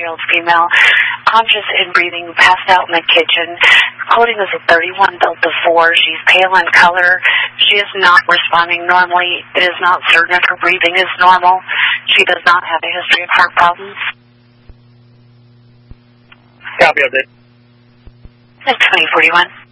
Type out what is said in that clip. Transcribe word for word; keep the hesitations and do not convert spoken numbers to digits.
forty-five-year-old female, conscious and breathing, passed out in the kitchen. Coding is a thirty-one Delta four. She's pale in color. She is not responding normally. It is not certain if her breathing is normal. She does not have a history of heart problems. Copy of it. That's twenty forty-one.